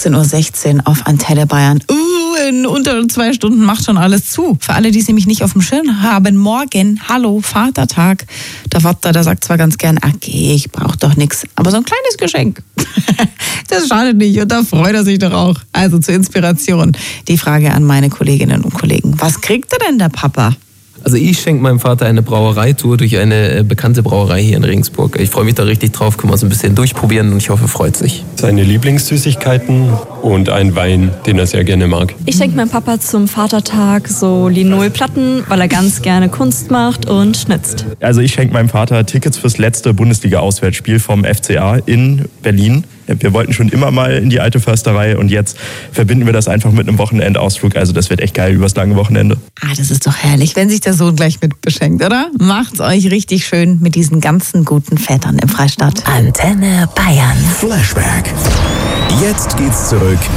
18:16 Uhr auf Antenne Bayern. In unter 2 Stunden macht schon alles zu. Für alle, die es nämlich nicht auf dem Schirm haben, morgen, hallo, Vatertag. Der Vater, der sagt zwar ganz gern, okay, ich brauche doch nichts, aber so ein kleines Geschenk, das schadet nicht und da freut er sich doch auch. Also zur Inspiration die Frage an meine Kolleginnen und Kollegen. Was kriegt denn der Papa? Also ich schenke meinem Vater eine Brauereitour durch eine bekannte Brauerei hier in Regensburg. Ich freue mich da richtig drauf, können wir so ein bisschen durchprobieren und ich hoffe, er freut sich. Seine Lieblingssüßigkeiten und einen Wein, den er sehr gerne mag. Ich schenke meinem Papa zum Vatertag so Linolplatten, weil er ganz gerne Kunst macht und schnitzt. Also ich schenke meinem Vater Tickets fürs letzte Bundesliga-Auswärtsspiel vom FCA in Berlin. Wir wollten schon immer mal in die alte Försterei und jetzt verbinden wir das einfach mit einem Wochenendausflug. Also das wird echt geil übers lange Wochenende. Das ist doch herrlich, wenn sich der Sohn gleich mit beschenkt, oder? Macht's euch richtig schön mit diesen ganzen guten Vätern im Freistaat. Antenne Bayern. Flashback. Jetzt geht's zurück